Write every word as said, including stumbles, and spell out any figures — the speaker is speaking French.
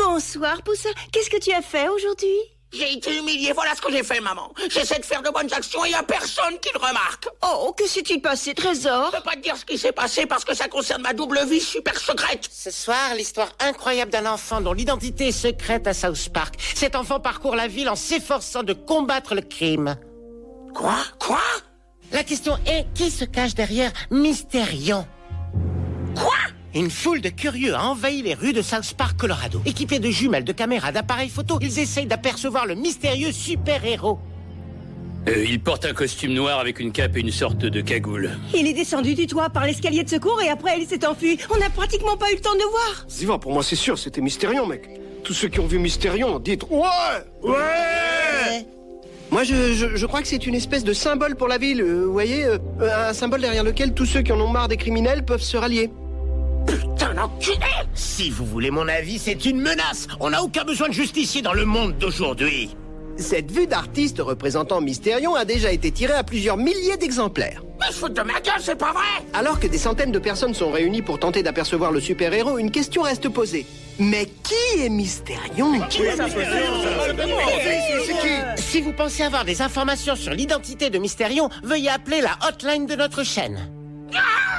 Bonsoir, Poussin. Qu'est-ce que tu as fait aujourd'hui? J'ai été humilié, voilà ce que j'ai fait, maman. J'essaie de faire de bonnes actions et il n'y a personne qui le remarque. Oh, que s'est-il passé, Trésor? Je peux pas te dire ce qui s'est passé parce que ça concerne ma double vie super secrète. Ce soir, l'histoire incroyable d'un enfant dont l'identité est secrète à South Park. Cet enfant parcourt la ville en s'efforçant de combattre le crime. Quoi? Quoi? La question est, qui se cache derrière Mysterion? Quoi? Une foule de curieux a envahi les rues de South Park, Colorado. Équipés de jumelles, de caméras, d'appareils photo, ils essayent d'apercevoir le mystérieux super-héros. Euh, il porte un costume noir avec une cape et une sorte de cagoule. Il est descendu du toit par l'escalier de secours et après il s'est enfui. On n'a pratiquement pas eu le temps de le voir. Ziva, pour moi c'est sûr, c'était Mysterion, mec. Tous ceux qui ont vu Mysterion, dites ouais. Ouais. Moi je, je, je crois que c'est une espèce de symbole pour la ville, euh, vous voyez, euh, un symbole derrière lequel tous ceux qui en ont marre des criminels peuvent se rallier. Putain d'enculé! Si vous voulez mon avis, c'est une menace. On n'a aucun besoin de justicier dans le monde d'aujourd'hui. Cette vue d'artiste représentant Mysterion a déjà été tirée à plusieurs milliers d'exemplaires. Mais je fous de ma gueule, c'est pas vrai! Alors que des centaines de personnes sont réunies pour tenter d'apercevoir le super-héros, une question reste posée. Mais qui est Mysterion? Qui est Si vous pensez avoir des informations sur l'identité de Mysterion, veuillez appeler la hotline de notre chaîne. Ah!